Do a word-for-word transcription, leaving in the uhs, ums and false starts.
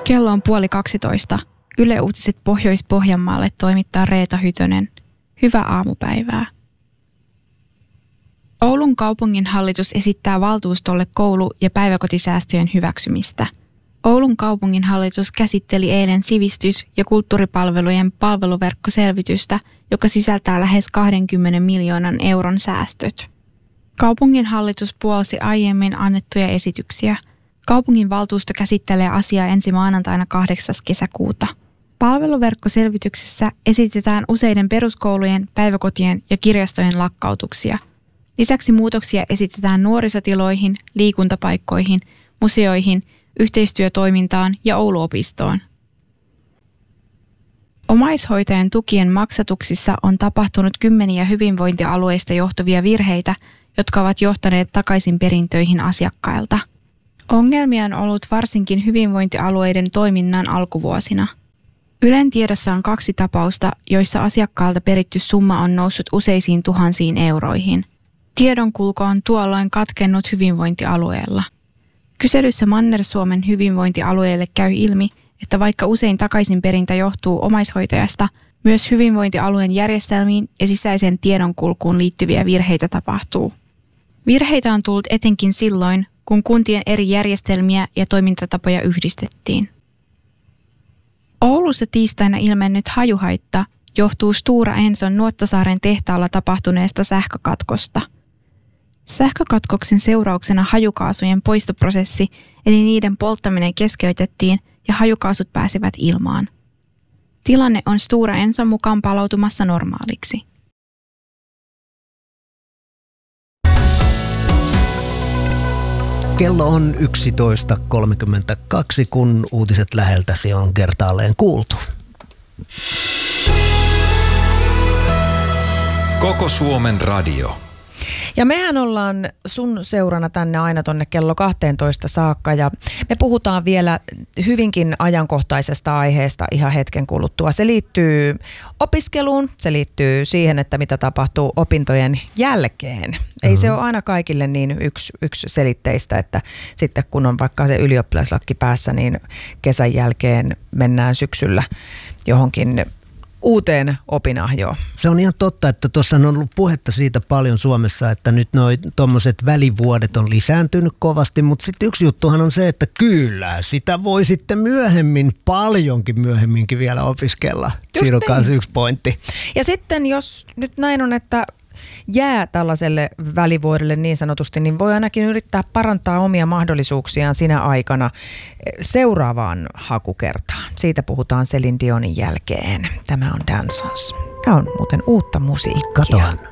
Kello on puoli kaksitoista. Yle Uutiset Pohjois-Pohjanmaalle toimittaa Reeta Hytönen. Hyvää aamupäivää. Oulun kaupunginhallitus esittää valtuustolle koulu- ja päiväkotisäästöjen hyväksymistä. Oulun kaupunginhallitus käsitteli eilen sivistys- ja kulttuuripalvelujen palveluverkkoselvitystä, joka sisältää lähes kaksikymmentä miljoonan euron säästöt. Kaupunginhallitus puolsi aiemmin annettuja esityksiä. Kaupunginvaltuusto käsittelee asiaa ensi maanantaina kahdeksas kesäkuuta. Palveluverkkoselvityksessä esitetään useiden peruskoulujen, päiväkotien ja kirjastojen lakkautuksia. Lisäksi muutoksia esitetään nuorisotiloihin, liikuntapaikkoihin, museoihin, yhteistyötoimintaan ja Ouluopistoon. Omaishoitajan tukien maksatuksissa on tapahtunut kymmeniä hyvinvointialueista johtuvia virheitä, jotka ovat johtaneet takaisinperintöihin asiakkailta. Ongelmia on ollut varsinkin hyvinvointialueiden toiminnan alkuvuosina. Ylen tiedossa on kaksi tapausta, joissa asiakkaalta peritty summa on noussut useisiin tuhansiin euroihin. Tiedonkulku on tuolloin katkennut hyvinvointialueella. Kyselyssä Manner-Suomen hyvinvointialueelle käy ilmi, että vaikka usein takaisinperintä johtuu omaishoitajasta, myös hyvinvointialueen järjestelmiin ja sisäiseen tiedonkulkuun liittyviä virheitä tapahtuu. Virheitä on tullut etenkin silloin, kun kuntien eri järjestelmiä ja toimintatapoja yhdistettiin. Oulussa tiistaina ilmennyt hajuhaitta johtuu Stora Enson Nuottasaaren tehtaalla tapahtuneesta sähkökatkosta. Sähkökatkoksen seurauksena hajukaasujen poistoprosessi eli niiden polttaminen keskeytettiin ja hajukaasut pääsivät ilmaan. Tilanne on Stora Enson mukaan palautumassa normaaliksi. Kello on yksitoista kolmekymmentäkaksi, kun uutiset läheltäsi on kertaalleen kuultu. Koko Suomen radio. Ja mehän ollaan sun seurana tänne aina tonne kello kahteentoista saakka ja me puhutaan vielä hyvinkin ajankohtaisesta aiheesta ihan hetken kuluttua. Se liittyy opiskeluun, se liittyy siihen, että mitä tapahtuu opintojen jälkeen. Ei mm-hmm. se ole aina kaikille niin yksi, yksi selitteistä, että sitten kun on vaikka se ylioppilaslakki päässä, niin kesän jälkeen mennään syksyllä johonkin uuteen opinahjoon. Se on ihan totta, että tuossa on ollut puhetta siitä paljon Suomessa, että nyt noi tommoset välivuodet on lisääntynyt kovasti, mutta sitten yksi juttuhan on se, että kyllä sitä voi sitten myöhemmin, paljonkin myöhemminkin vielä opiskella. Just Siinä on myös yksi pointti. Ja sitten jos nyt näin on, että jää tällaiselle välivuodelle niin sanotusti, niin voi ainakin yrittää parantaa omia mahdollisuuksiaan sinä aikana seuraavaan hakukertaan. Siitä puhutaan Celine Dionin jälkeen. Tämä on Dansons. Tämä on muuten uutta musiikkia. Katohan.